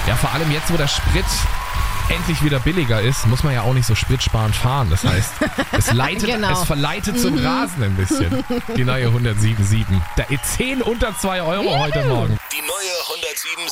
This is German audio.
Ja, vor allem jetzt, wo der Sprit endlich wieder billiger ist, muss man ja auch nicht so spritsparend fahren. Das heißt, es verleitet zum Rasen ein bisschen. Die neue 107.7. Der E10 unter 2 Euro heute Morgen. Die neue 107.7